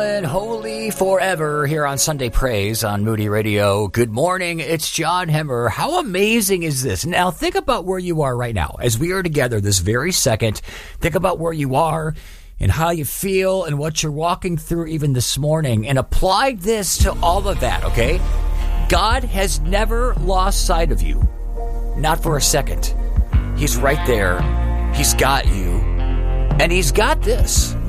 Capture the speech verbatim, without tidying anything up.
And holy forever here on Sunday Praise on Moody Radio. Good morning. It's John Hemmer. How amazing is this? Now think about where you are right now. As we are together this very second, think about where you are and how you feel and what you're walking through even this morning, and apply this to all of that, okay? God has never lost sight of you. Not for a second. He's right there. He's got you. And he's got this.